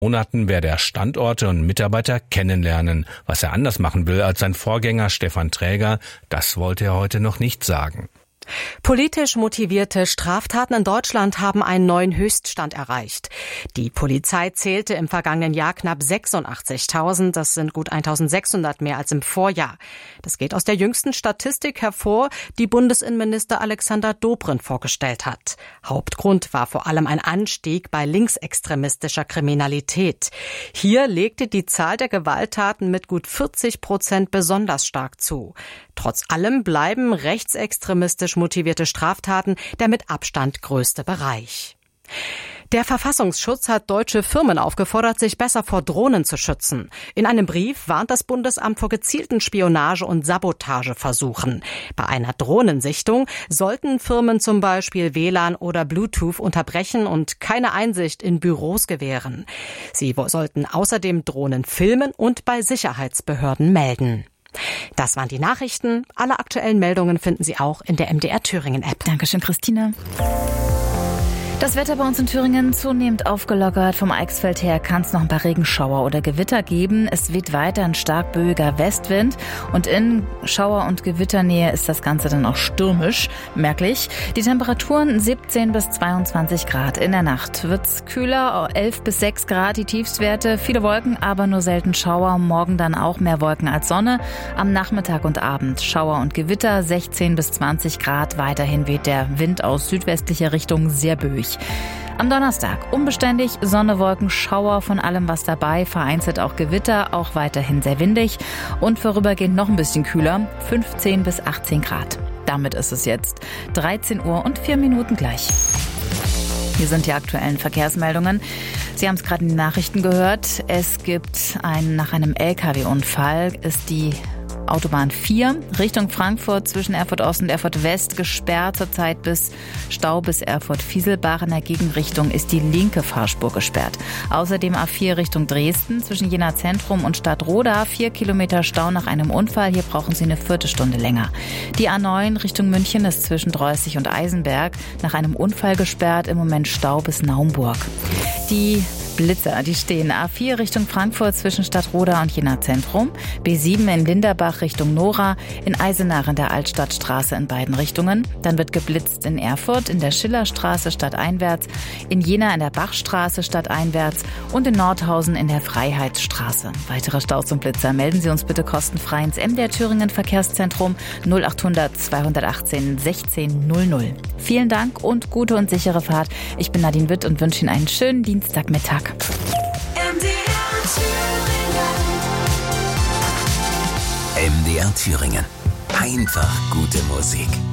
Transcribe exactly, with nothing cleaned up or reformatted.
Monaten werde er Standorte und Mitarbeiter kennenlernen. Was er anders machen will als sein Vorgänger Stefan Träger, das wollte er heute noch nicht sagen. Politisch motivierte Straftaten in Deutschland haben einen neuen Höchststand erreicht. Die Polizei zählte im vergangenen Jahr knapp sechsundachtzigtausend, das sind gut eintausendsechshundert mehr als im Vorjahr. Das geht aus der jüngsten Statistik hervor, die Bundesinnenminister Alexander Dobrindt vorgestellt hat. Hauptgrund war vor allem ein Anstieg bei linksextremistischer Kriminalität. Hier legte die Zahl der Gewalttaten mit gut vierzig Prozent besonders stark zu. Trotz allem bleiben rechtsextremistisch motivierte Straftaten der mit Abstand größte Bereich. Der Verfassungsschutz hat deutsche Firmen aufgefordert, sich besser vor Drohnen zu schützen. In einem Brief warnt das Bundesamt vor gezielten Spionage- und Sabotageversuchen. Bei einer Drohnensichtung sollten Firmen zum Beispiel W L A N oder Bluetooth unterbrechen und keine Einsicht in Büros gewähren. Sie sollten außerdem Drohnen filmen und bei Sicherheitsbehörden melden. Das waren die Nachrichten. Alle aktuellen Meldungen finden Sie auch in der M D R Thüringen App. Dankeschön, Christine. Das Wetter bei uns in Thüringen zunehmend aufgelockert. Vom Eichsfeld her kann es noch ein paar Regenschauer oder Gewitter geben. Es weht weiter ein stark böiger Westwind und in Schauer- und Gewitternähe ist das Ganze dann auch stürmisch, merklich. Die Temperaturen siebzehn bis zweiundzwanzig Grad. In der Nacht wird's kühler, elf bis sechs Grad die Tiefstwerte. Viele Wolken, aber nur selten Schauer. Morgen dann auch mehr Wolken als Sonne. Am Nachmittag und Abend Schauer und Gewitter, sechzehn bis zwanzig Grad. Weiterhin weht der Wind aus südwestlicher Richtung sehr böig. Am Donnerstag unbeständig, Sonne, Wolken, Schauer, von allem was dabei, vereinzelt auch Gewitter, auch weiterhin sehr windig und vorübergehend noch ein bisschen kühler, fünfzehn bis achtzehn Grad. Damit ist es jetzt dreizehn Uhr und vier Minuten gleich. Hier sind die aktuellen Verkehrsmeldungen. Sie haben es gerade in den Nachrichten gehört. Es gibt einen, nach einem L K W-Unfall ist die Autobahn vier Richtung Frankfurt zwischen Erfurt Ost und Erfurt West gesperrt. Zurzeit bis Stau bis Erfurt-Fieselbach. In der Gegenrichtung ist die linke Fahrspur gesperrt. Außerdem A vier Richtung Dresden zwischen Jena Zentrum und Stadtroda. Vier Kilometer Stau nach einem Unfall. Hier brauchen Sie eine Viertelstunde länger. Die A neun Richtung München ist zwischen Dreußig und Eisenberg nach einem Unfall gesperrt. Im Moment Stau bis Naumburg. Die Blitzer, die stehen A vier Richtung Frankfurt zwischen Stadtroda und Jena Zentrum, B sieben in Linderbach Richtung Nora, in Eisenach in der Altstadtstraße in beiden Richtungen. Dann wird geblitzt in Erfurt in der Schillerstraße stadteinwärts, in Jena in der Bachstraße stadteinwärts und in Nordhausen in der Freiheitsstraße. Weitere Staus und Blitzer melden Sie uns bitte kostenfrei ins M D R Thüringen Verkehrszentrum null achthundert zweihundertachtzehn sechzehn null null. Vielen Dank und gute und sichere Fahrt. Ich bin Nadine Witt und wünsche Ihnen einen schönen Dienstagmittag. M D R Thüringen. M D R Thüringen. Einfach gute Musik.